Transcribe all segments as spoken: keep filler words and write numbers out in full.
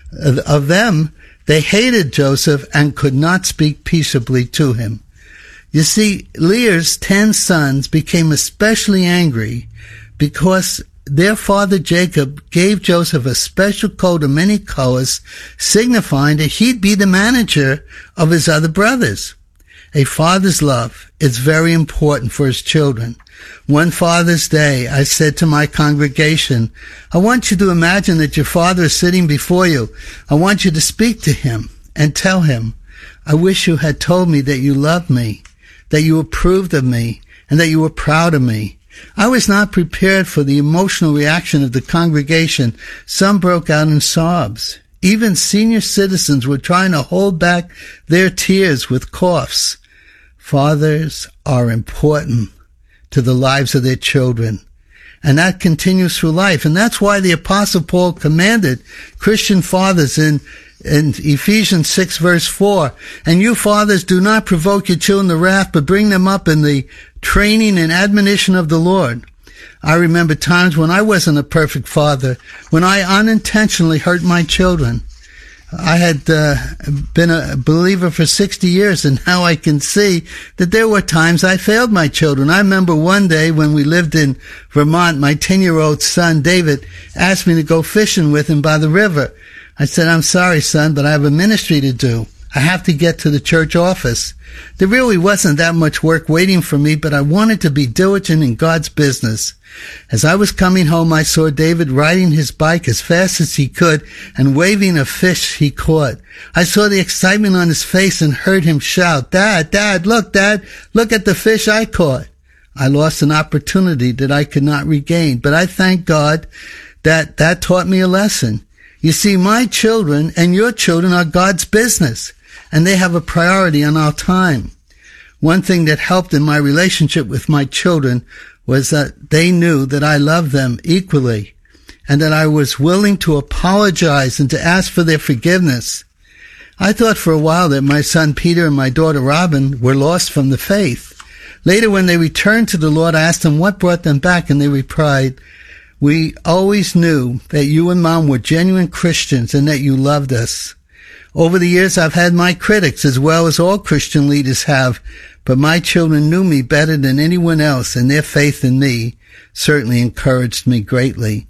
of them, they hated Joseph and could not speak peaceably to him. You see, Leah's ten sons became especially angry because their father Jacob gave Joseph a special coat of many colors, signifying that he'd be the manager of his other brothers. A father's love is very important for his children. One Father's Day, I said to my congregation, I want you to imagine that your father is sitting before you. I want you to speak to him and tell him, I wish you had told me that you loved me, that you approved of me, and that you were proud of me. I was not prepared for the emotional reaction of the congregation. Some broke out in sobs. Even senior citizens were trying to hold back their tears with coughs. Fathers are important to the lives of their children, and that continues through life. And that's why the Apostle Paul commanded Christian fathers in in Ephesians six verse four, and you fathers, do not provoke your children to wrath, but bring them up in the training and admonition of the Lord. I remember times when I wasn't a perfect father, when I unintentionally hurt my children. I had uh, been a believer for sixty years, and now I can see that there were times I failed my children. I remember one day when we lived in Vermont, my ten-year-old son, David, asked me to go fishing with him by the river. I said, I'm sorry, son, but I have a ministry to do. I have to get to the church office. There really wasn't that much work waiting for me, but I wanted to be diligent in God's business. As I was coming home, I saw David riding his bike as fast as he could and waving a fish he caught. I saw the excitement on his face and heard him shout, Dad, Dad, look, Dad, look at the fish I caught. I lost an opportunity that I could not regain, but I thank God that that taught me a lesson. You see, my children and your children are God's business, and they have a priority on our time. One thing that helped in my relationship with my children was that they knew that I loved them equally, and that I was willing to apologize and to ask for their forgiveness. I thought for a while that my son Peter and my daughter Robin were lost from the faith. Later, when they returned to the Lord, I asked them what brought them back, and they replied, we always knew that you and Mom were genuine Christians and that you loved us. Over the years, I've had my critics, as well as all Christian leaders have, but my children knew me better than anyone else, and their faith in me certainly encouraged me greatly.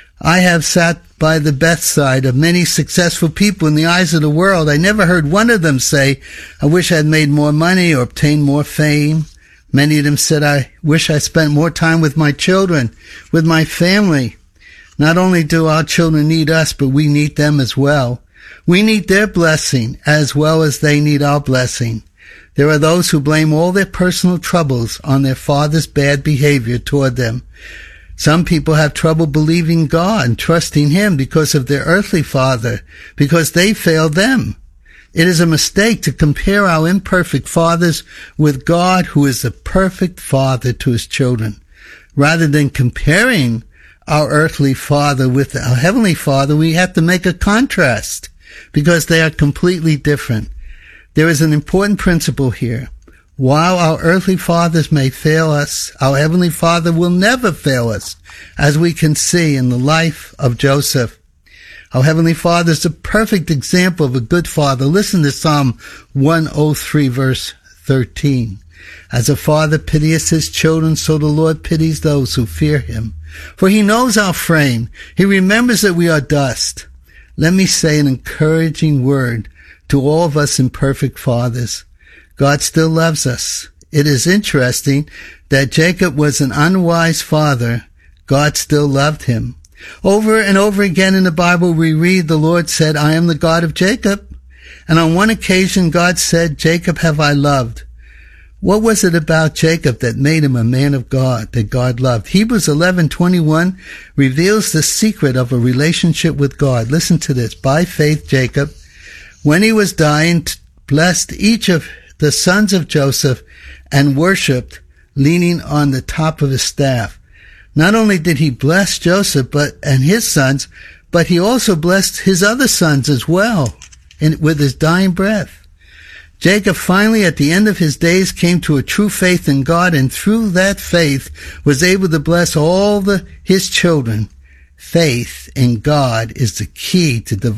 I have sat by the bedside of many successful people in the eyes of the world. I never heard one of them say, I wish I'd made more money or obtained more fame. Many of them said, I wish I spent more time with my children, with my family. Not only do our children need us, but we need them as well. We need their blessing as well as they need our blessing. There are those who blame all their personal troubles on their father's bad behavior toward them. Some people have trouble believing God and trusting Him because of their earthly father, because they failed them. It is a mistake to compare our imperfect fathers with God, who is the perfect father to His children. Rather than comparing our earthly father with our heavenly Father, we have to make a contrast because they are completely different. There is an important principle here. While our earthly fathers may fail us, our heavenly Father will never fail us, as we can see in the life of Joseph. Our Heavenly Father is a perfect example of a good father. Listen to Psalm one oh three, verse thirteen. As a father pitieth his children, so the Lord pities those who fear Him. For He knows our frame. He remembers that we are dust. Let me say an encouraging word to all of us imperfect fathers. God still loves us. It is interesting that Jacob was an unwise father. God still loved him. Over and over again in the Bible, we read the Lord said, I am the God of Jacob. And on one occasion, God said, Jacob have I loved. What was it about Jacob that made him a man of God, that God loved? Hebrews eleven twenty-one reveals the secret of a relationship with God. Listen to this. By faith, Jacob, when he was dying, blessed each of the sons of Joseph and worshipped, leaning on the top of his staff. Not only did he bless Joseph but and his sons, but he also blessed his other sons as well in, with his dying breath. Jacob finally, at the end of his days, came to a true faith in God, and through that faith was able to bless all the, his children. Faith in God is the key to divine